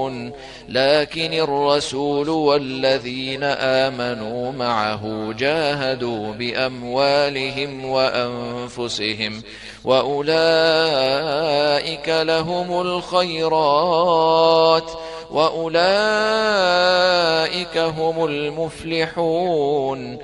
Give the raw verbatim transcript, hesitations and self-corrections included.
لكن الرسول والذين آمنوا معه جاهدوا بأموالهم وأنفسهم وأولئك لهم الخيرات وأولئك هم المفلحون